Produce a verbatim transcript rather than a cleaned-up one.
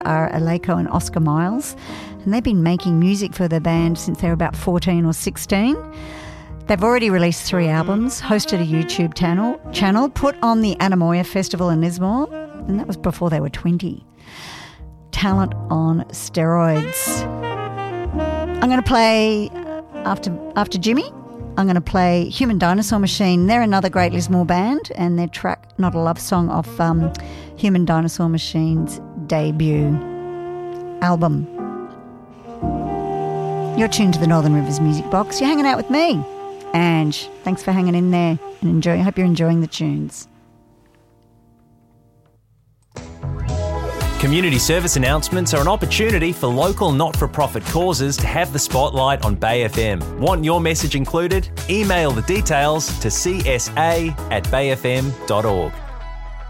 are Aleko and Oscar Miles, and they've been making music for their band since they were about fourteen or sixteen. They've already released three albums, hosted a YouTube channel, channel, put on the Anamoya Festival in Lismore, and that was before they were twenty. Talent on steroids. I'm going to play, after after Jimmy, I'm going to play Human Dinosaur Machine. They're another great Lismore band, and their track, Not a Love Song, off um, Human Dinosaur Machine's debut album. You're tuned to the Northern Rivers Music Box. You're hanging out with me, Ange. Thanks for hanging in there, and enjoy. I hope you're enjoying the tunes. Community service announcements are an opportunity for local not-for-profit causes to have the spotlight on Bay F M. Want your message included? Email the details to c s a at bay f m dot org.